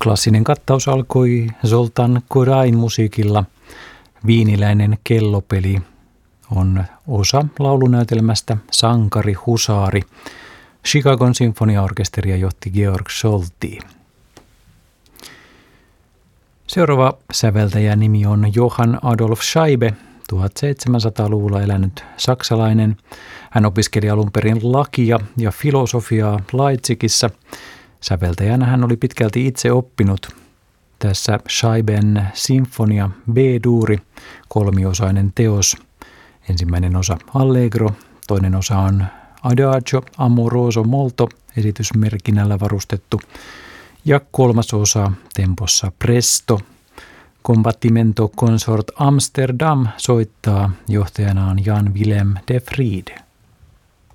Klassinen kattaus alkoi Zoltan Kodain musiikilla. Viiniläinen kellopeli on osa laulunäytelmästä Sankari Husaari. Chicagon sinfoniaorkesteria johti Georg Solti. Seuraava säveltäjän nimi on Johann Adolf Scheibe, 1700-luvulla elänyt saksalainen. Hän opiskeli alun perin lakia ja filosofiaa Leipzigissä. Säveltäjänä hän oli pitkälti itse oppinut. Tässä Scheiben sinfonia B-duuri, kolmiosainen teos. Ensimmäinen osa Allegro, toinen osa on Adagio amoroso molto, esitysmerkinnällä varustettu. Ja kolmas osa tempossa presto. Combattimento Consort Amsterdam soittaa, johtajana on Jan Willem de Vriende.